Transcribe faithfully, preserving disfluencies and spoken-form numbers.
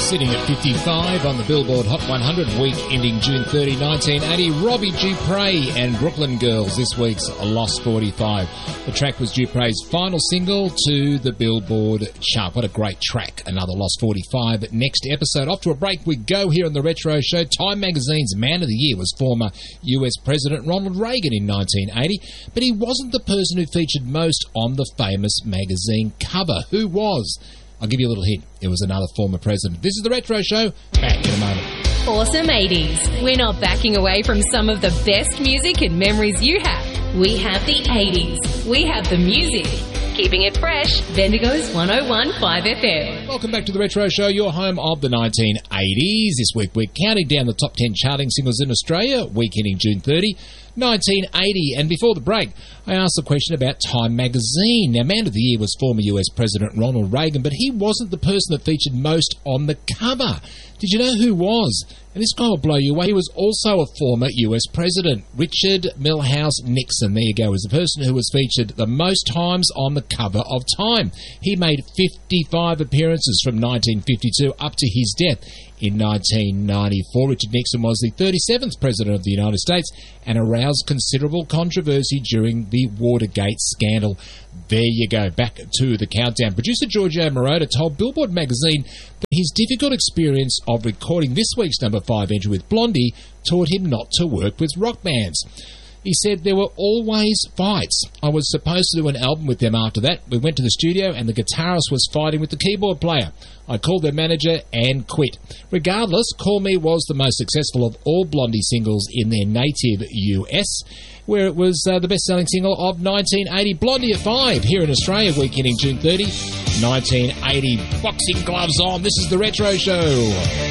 Sitting at fifty-five on the Billboard Hot one hundred, week ending June thirtieth, nineteen eighty, Robbie Dupree and Brooklyn Girls, this week's Lost forty-five. The track was Dupree's final single to the Billboard chart. What a great track. Another Lost forty-five. Next episode. Off to a break we go here on the Retro Show. Time Magazine's Man of the Year was former U S President Ronald Reagan in nineteen eighty, but he wasn't the person who featured most on the famous magazine cover. Who was? I'll give you a little hint. It was another former president. This is the Retro Show. Back in a moment. Awesome eighties. We're not backing away from some of the best music and memories you have. We have the eighties. We have the music. Keeping it fresh. Bendigo's one oh one point five F M. Welcome back to the Retro Show, your home of the nineteen eighties. This week we're counting down the top ten charting singles in Australia, week ending June thirtieth, nineteen eighty. And before the break, I asked the question about Time Magazine. Now, Man of the Year was former U S President Ronald Reagan, but he wasn't the person that featured most on the cover. Did you know who was? And this guy will blow you away. He was also a former U S president. Richard Milhous Nixon, there you go, was the person who was featured the most times on the cover of Time. He made fifty-five appearances from nineteen fifty-two up to his death in nineteen ninety-four. Richard Nixon was the thirty-seventh President of the United States and aroused considerable controversy during the Watergate scandal. There you go, back to the countdown. Producer Giorgio Moroder told Billboard magazine that his difficult experience of recording this week's number five entry with Blondie taught him not to work with rock bands. He said there were always fights. I was supposed to do an album with them after that. We went to the studio and the guitarist was fighting with the keyboard player. I called their manager and quit. Regardless, Call Me was the most successful of all Blondie singles in their native U S, where it was uh, the best-selling single of nineteen eighty. Blondie at five here in Australia, week ending June thirtieth, nineteen eighty. Boxing gloves on. This is the Retro Show.